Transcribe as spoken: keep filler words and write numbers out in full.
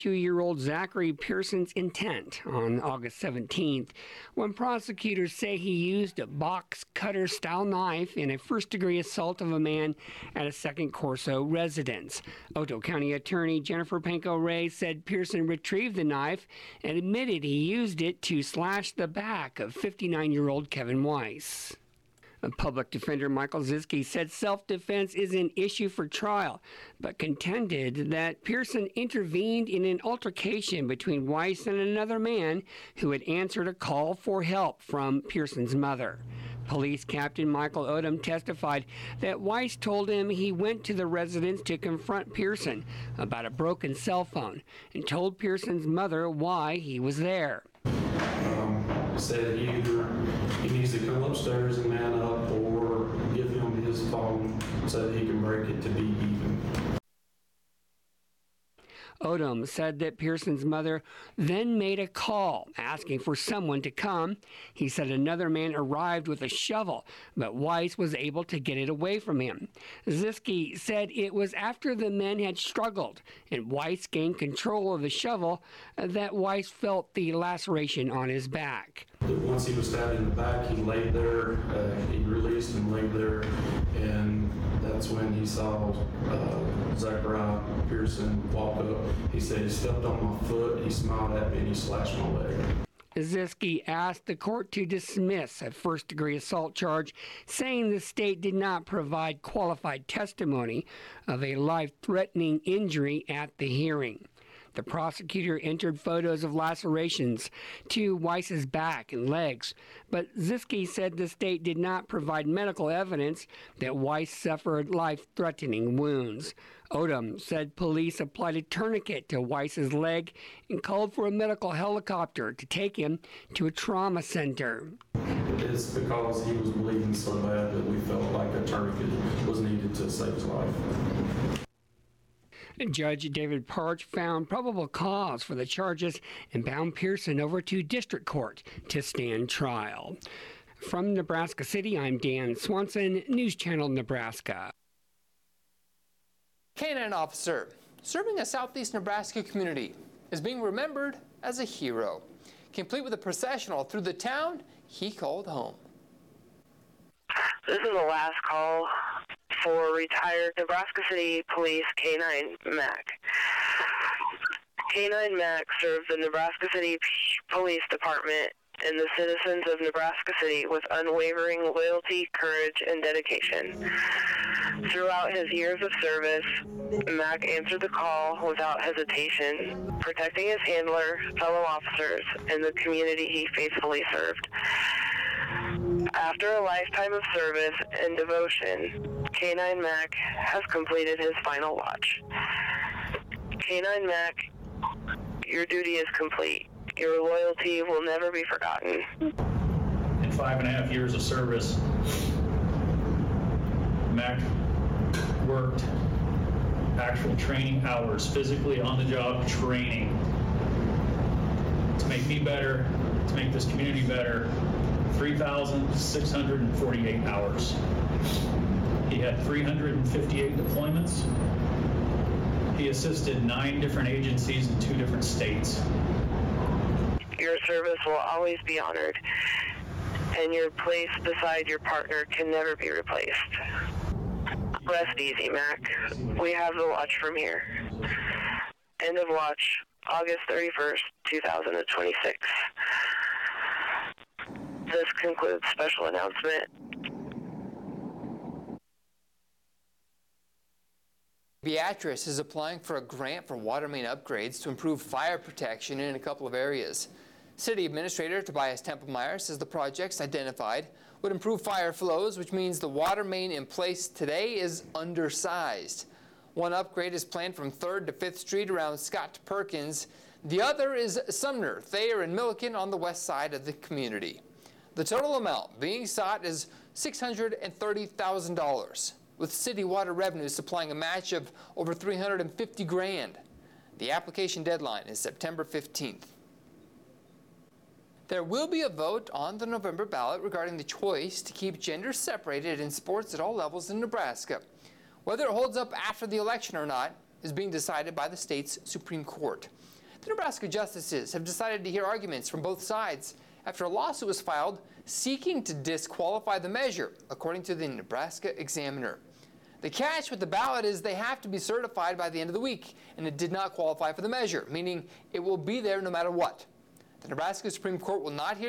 Two-year-old Zachary Pearson's intent on August seventeenth when prosecutors say he used a box cutter style knife in a first-degree assault of a man at a Second Corso residence. Otoe County Attorney Jennifer Panko Ray said Pearson retrieved the knife and admitted he used it to slash the back of fifty-nine-year-old Kevin Weiss. Public Defender Michael Ziske said self-defense is an issue for trial, but contended that Pearson intervened in an altercation between Weiss and another man who had answered a call for help from Pearson's mother. Police Captain Michael Odom testified that Weiss told him he went to the residence to confront Pearson about a broken cell phone and told Pearson's mother why he was there. Um, said he either he needs to come upstairs and man up or give him his phone so that he can break it to be even. Odom said that Pearson's mother then made a call asking for someone to come. He said another man arrived with a shovel, but Weiss was able to get it away from him. Ziske said it was after the men had struggled and Weiss gained control of the shovel that Weiss felt the laceration on his back. Once he was stabbed in the back, he laid there, uh, he released and laid there, and that's when he saw uh, Zachariah Pearson walk up. He said he stepped on my foot, he smiled at me, and he slashed my leg. Ziske asked the court to dismiss a first-degree assault charge, saying the state did not provide qualified testimony of a life-threatening injury at the hearing. The prosecutor entered photos of lacerations to Weiss's back and legs, but Ziske said the state did not provide medical evidence that Weiss suffered life-threatening wounds. Odom said police applied a tourniquet to Weiss's leg and called for a medical helicopter to take him to a trauma center. It's because he was bleeding so bad that we felt like a tourniquet was needed to save his life. Judge David Parch found probable cause for the charges and bound Pearson over to district court to stand trial. From Nebraska City, I'm Dan Swanson, News Channel Nebraska. Canine officer serving a southeast Nebraska community is being remembered as a hero. Complete with a processional through the town he called home. This is the last call for retired Nebraska City Police K nine Mac. K nine Mac served the Nebraska City Police Department and the citizens of Nebraska City with unwavering loyalty, courage, and dedication. Throughout his years of service, Mac answered the call without hesitation, protecting his handler, fellow officers, and the community he faithfully served. After a lifetime of service and devotion, K nine Mac has completed his final watch. K nine Mac, your duty is complete. Your loyalty will never be forgotten. In five and a half years of service, Mac worked actual training hours, physically on the job training to make me better, to make this community better. three thousand six hundred forty-eight hours. He had three hundred fifty-eight deployments. He assisted nine different agencies in two different states. Your service will always be honored, and your place beside your partner can never be replaced. Rest easy, Mac. We have the watch from here. End of watch, August thirty-first, two thousand twenty-six. This concludes special announcement. Beatrice is applying for a grant for water main upgrades to improve fire protection in a couple of areas. City Administrator Tobias Templemeyer says the projects identified would improve fire flows, which means the water main in place today is undersized. One upgrade is planned from third to fifth Street around Scott to Perkins. The other is Sumner, Thayer, and Milliken on the west side of the community. The total amount being sought is six hundred thirty thousand dollars, with city water revenue supplying a match of over three hundred fifty grand. The application deadline is September fifteenth. There will be a vote on the November ballot regarding the choice to keep gender separated in sports at all levels in Nebraska. Whether it holds up after the election or not is being decided by the state's Supreme Court. The Nebraska justices have decided to hear arguments from both sides after a lawsuit was filed seeking to disqualify the measure, according to the Nebraska Examiner. The catch with the ballot is they have to be certified by the end of the week, and it did not qualify for the measure, meaning it will be there no matter what. The Nebraska Supreme Court will not hear